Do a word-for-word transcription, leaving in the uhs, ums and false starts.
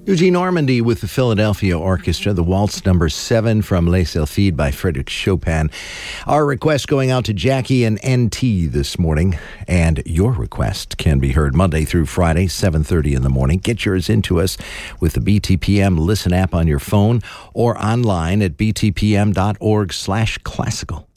Eugene Ormandy with the Philadelphia Orchestra, the waltz number seven from Les Sylphides by Frédéric Chopin. Our request going out to Jackie and N T this morning, and your request can be heard Monday through Friday, seven thirty in the morning. Get yours into us with the B T P M Listen app on your phone or online at b t p m dot org slash classical.